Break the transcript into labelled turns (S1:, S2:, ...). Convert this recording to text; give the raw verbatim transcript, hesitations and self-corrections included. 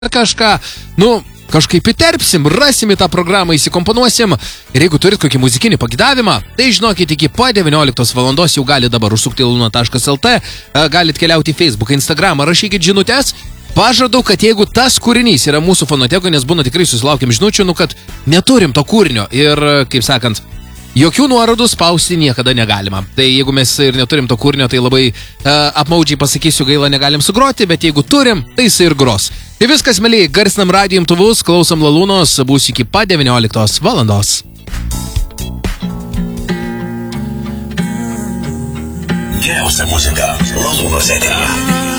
S1: kažką, nu, kažkaip įterpsim, rasim į tą programą, įsikomponuosim. Ir jeigu turit kokį muzikinį pagidavimą, tai žinokit, iki po devynioliktos valandos jau gali dabar užsukti luna taškas lt, galit keliauti į Facebook, Instagramą, rašykit žinutės. Pažadu, kad jeigu tas kūrinys yra mūsų fonotekoje, nes būna tikrai susilaukiam žinučių, nu, kad neturim to kūrinio. Ir, kaip sakant, jokių nuorodų spausti niekada negalima. Tai jeigu mes ir neturim to kūrinio, tai labai uh, apmaudžiai pasakysiu, gaila negalim sugroti, bet jeigu turim, tai jis ir gros. Tai viskas, mėlyje, garsinam radijo imtuvus, klausom Lalūnos, bus iki pat devynioliktos valandos.
S2: Geriausia muzika Lalūnos eteryje.